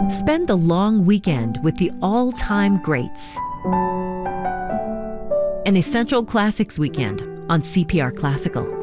Spend the long weekend with the all-time greats. An Essential Classics Weekend on CPR Classical.